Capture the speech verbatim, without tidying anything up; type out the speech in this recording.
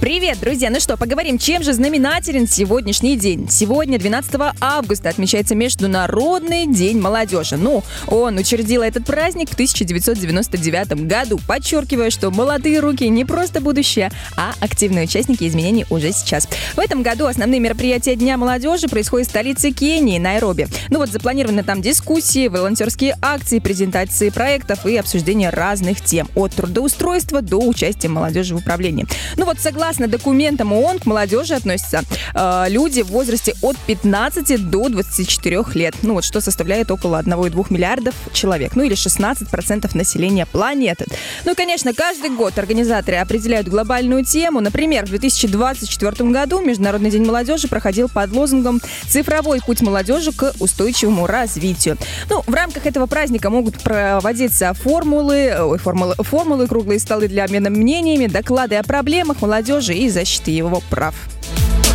Привет, друзья! Ну что, поговорим, чем же знаменателен сегодняшний день. Сегодня, двенадцатого августа, отмечается Международный день молодежи. Ну, он учредил этот праздник в тысяча девятьсот девяносто девятом году, подчеркивая, что молодые руки не просто будущее, а активные участники изменений уже сейчас. В этом году основные мероприятия Дня молодежи происходят в столице Кении, Найроби. Ну вот, запланированы там дискуссии, волонтерские акции, презентации проектов и обсуждение разных тем, от трудоустройства до участия молодежи в управлении. Ну вот, согласно документам ООН, к молодежи относятся э, люди в возрасте от пятнадцати до двадцати четырёх лет. Ну вот, что составляет около одного и двух миллиардов человек. Ну или шестнадцать процентов населения планеты. Ну и, конечно, каждый год организаторы определяют глобальную тему. Например, в две тысячи двадцать четвёртом году Международный день молодежи проходил под лозунгом «Цифровой путь молодежи к устойчивому развитию». Ну, в рамках этого праздника могут проводиться формулы, ой, формулы, формулы, круглые столы для обмена мнениями, доклады о проблемах молодежи и защиты его прав.